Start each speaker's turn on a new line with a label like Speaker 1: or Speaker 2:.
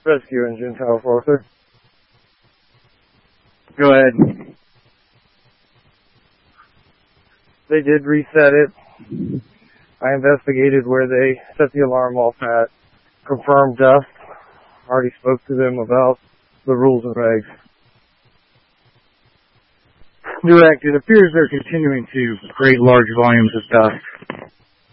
Speaker 1: Rescue engine, Tower 4, sir.
Speaker 2: Go ahead.
Speaker 1: They did reset it. I investigated where they set the alarm off at. Confirmed dust. Already spoke to them about the rules and regs.
Speaker 2: Direct, it appears they're continuing to create large volumes of dust.